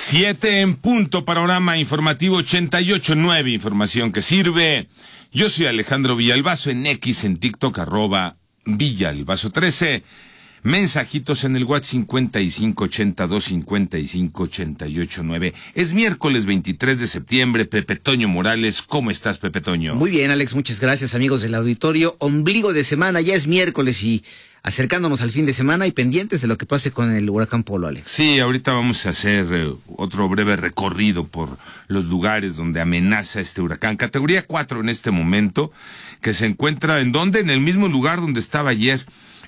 7 en punto, panorama informativo 88.9, información que sirve. Yo soy Alejandro Villalbazo, en X, en TikTok, @Villalbazo13. Mensajitos en el WhatsApp 5582-5588-9. Es miércoles 23 de septiembre. Pepe Toño Morales, ¿cómo estás, Pepe Toño? Muy bien, Alex, muchas gracias, amigos del auditorio. Ombligo de semana, ya es miércoles y acercándonos al fin de semana y pendientes de lo que pase con el huracán Polo, Alex. Sí, ahorita vamos a hacer otro breve recorrido por los lugares donde amenaza este huracán. Categoría 4 en este momento, que se encuentra ¿en dónde? En el mismo lugar donde estaba ayer,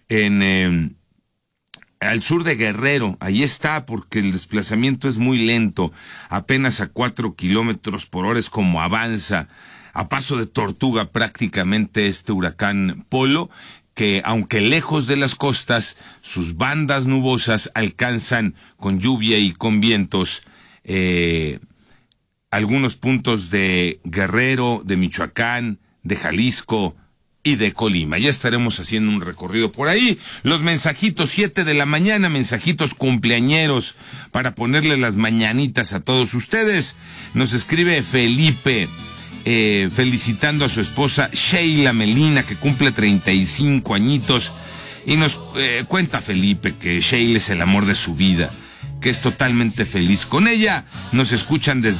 al sur de Guerrero. Ahí está, porque el desplazamiento es muy lento, apenas a 4 kilómetros por hora es como avanza, a paso de tortuga prácticamente este huracán Polo, que aunque lejos de las costas, sus bandas nubosas alcanzan con lluvia y con vientos algunos puntos de Guerrero, de Michoacán, de Jalisco y de Colima. Ya estaremos haciendo un recorrido por ahí. Los mensajitos 7 de la mañana, mensajitos cumpleañeros para ponerle las mañanitas a todos ustedes. Nos escribe Felipe, felicitando a su esposa Sheila Melina, que cumple 35 añitos, y nos cuenta Felipe que Sheila es el amor de su vida, que es totalmente feliz con ella. Nos escuchan desde